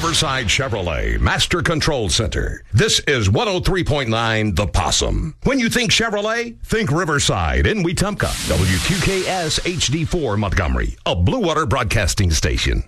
Riverside Chevrolet Master Control Center. This is 103.9 The Possum. When you think Chevrolet, think Riverside in Wetumpka. WQKS HD4 Montgomery, a Blue Water Broadcasting station.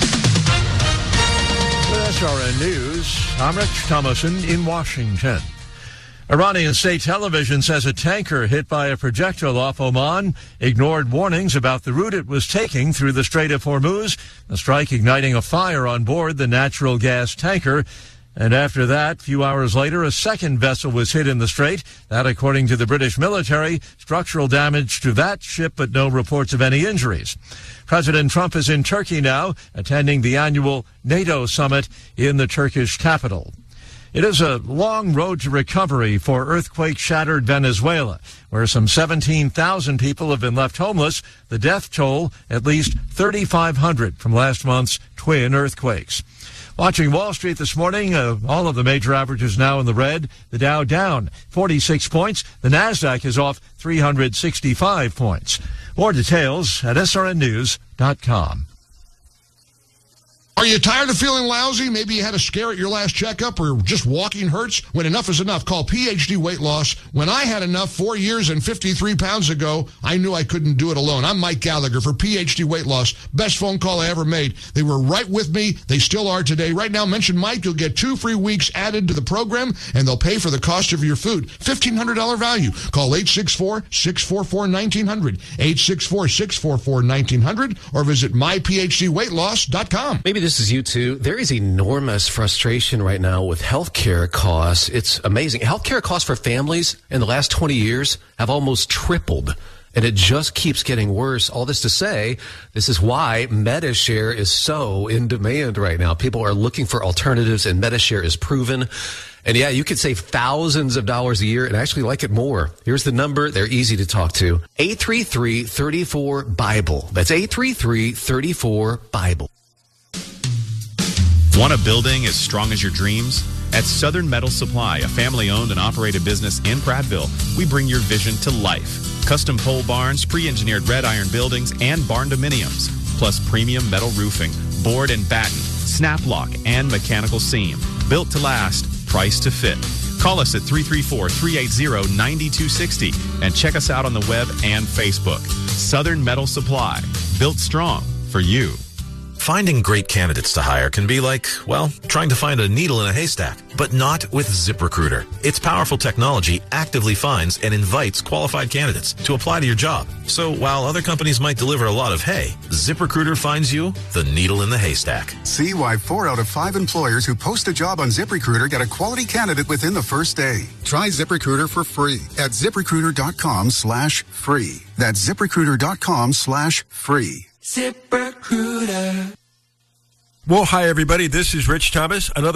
With SRN News, I'm Rich Thomason in Washington. Iranian state television says a tanker hit by a projectile off Oman ignored warnings about the route it was taking through the Strait of Hormuz, the strike igniting a fire on board the natural gas tanker. And after that, a few hours later, a second vessel was hit in the strait. That, according to the British military, structural damage to that ship, but no reports of any injuries. President Trump is in Turkey now, attending the annual NATO summit in the Turkish capital. It is a long road to recovery for earthquake-shattered Venezuela, where some 17,000 people have been left homeless. The death toll, at least 3,500 from last month's twin earthquakes. Watching Wall Street this morning, all of the major averages now in the red. The Dow down 46 points. The Nasdaq is off 365 points. More details at srnnews.com. Are you tired of feeling lousy? Maybe you had a scare at your last checkup or just walking hurts? When enough is enough, call PhD Weight Loss. When I had enough 4 years and 53 pounds ago, I knew I couldn't do it alone. I'm Mike Gallagher for PhD Weight Loss. Best phone call I ever made. They were right with me. They still are today. Right now, mention Mike. You'll get 2 free weeks added to the program, and they'll pay for the cost of your food. $1,500 value. Call 864-644-1900, 864-644-1900, or visit myphdweightloss.com. Maybe this is you too. There is enormous frustration right now with healthcare costs. It's amazing. Healthcare costs for families in the last 20 years have almost tripled, and it just keeps getting worse. All this to say, this is why MediShare is so in demand right now. People are looking for alternatives, and MediShare is proven. And yeah, you could save thousands of dollars a year and actually like it more. Here's the number. They're easy to talk to. 833-34-BIBLE. That's 833-34-BIBLE. Want a building as strong as your dreams? At Southern Metal Supply, a family-owned and operated business in Prattville, we bring your vision to life. Custom pole barns, pre-engineered red iron buildings, and barn dominiums, plus premium metal roofing, board and batten, snap lock, and mechanical seam. Built to last, priced to fit. Call us at 334-380-9260 and check us out on the web and Facebook. Southern Metal Supply, built strong for you. Finding great candidates to hire can be like, well, trying to find a needle in a haystack, but not with ZipRecruiter. Its powerful technology actively finds and invites qualified candidates to apply to your job. So while other companies might deliver a lot of hay, ZipRecruiter finds you the needle in the haystack. See why 4 out of 5 employers who post a job on ZipRecruiter get a quality candidate within the first day. Try ZipRecruiter for free at ZipRecruiter.com/free. That's ZipRecruiter.com/free. ZipRecruiter. Well, hi, everybody. This is Rich Thomas. Another